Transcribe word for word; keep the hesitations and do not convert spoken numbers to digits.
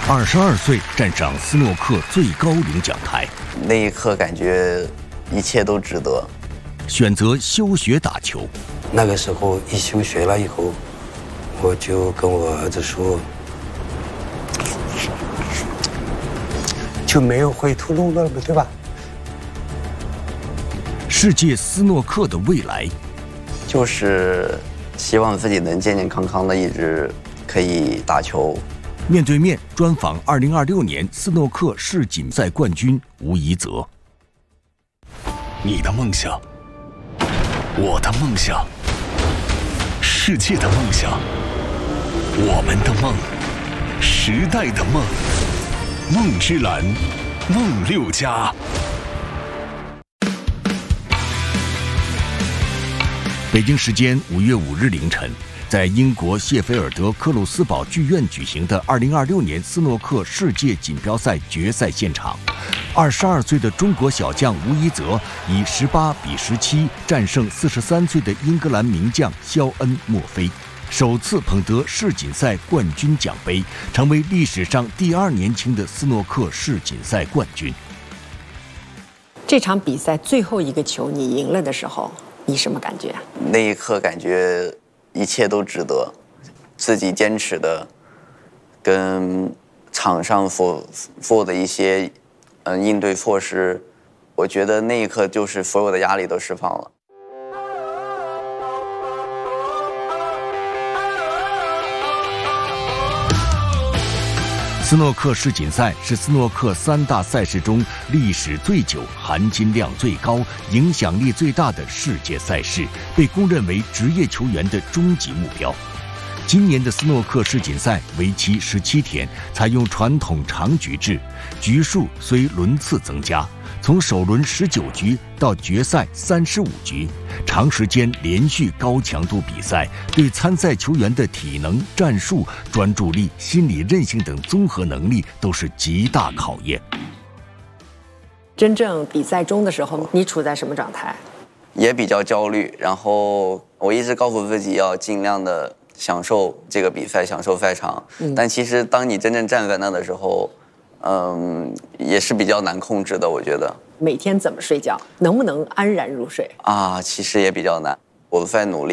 二十二岁站上斯诺克最高领奖台， 那一刻感觉一切都值得。 选择休学打球。 那个时候一休学了以后，我就跟我儿子说，就没有回头路了，对吧？ 世界斯诺克的未来， 就是希望自己能健健康康的一直可以打球。 面对面专访二零二六年斯诺克世锦赛冠军吴怡泽。 你的梦想，我的梦想，世界的梦想，我们的梦，时代的梦，梦之蓝，梦六家。 北京时间五月五日凌晨，在英国谢菲尔德克鲁斯堡剧院举行的二零二六年斯诺克世界锦标赛决赛现场，二十二岁的中国小将吴怡泽以十八比十七战胜四十三岁的英格兰名将肖恩·莫菲，首次捧得世锦赛冠军奖杯，成为历史上第二年轻的斯诺克世锦赛冠军。 这场比赛最后一个球你赢了的时候，你什么感觉？ 那一刻感觉一切都值得，自己坚持的，跟场上所做的一些嗯应对措施，我觉得那一刻就是所有的压力都释放了。 斯诺克世锦赛是斯诺克三大赛事中历史最久、含金量最高、影响力最大的世界赛事，被公认为职业球员的终极目标。今年的斯诺克世锦赛为期十七天，采用传统长局制，局数虽轮次增加，从首轮十九局到决赛三十五局，长时间连续高强度比赛，对参赛球员的体能、战术、专注力、心理韧性等综合能力都是极大考验。 真正比赛中的时候，你处在什么状态？ 也比较焦虑，然后我一直告诉自己要尽量的享受这个比赛，享受赛场。嗯、但其实当你真正站在那的时候，嗯，也是比较难控制的，我觉得。 每天怎么睡觉？能不能安然入睡？ 啊，其实也比较难，我在努力。